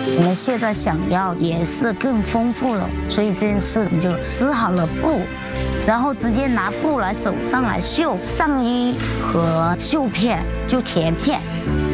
我们现在想要颜色更丰富了，所以这件事我们就织好了布，然后直接拿布来手上来绣上衣和绣片，就前片。